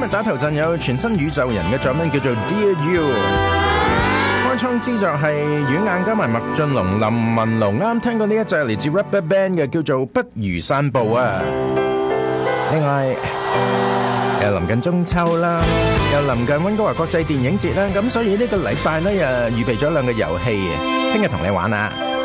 日打頭陣有全新宇宙人嘅作品叫做 Dear You， 開創之作係阮晏加埋麥浚龍、林文龍，啱聽過呢一隻嚟自 RubberBand 嘅叫做不如散步啊。另外又臨近中秋啦，又臨近溫哥華國際電影節啦，咁所以呢個禮拜呢又預備咗兩個遊戲，聽日同你玩啊！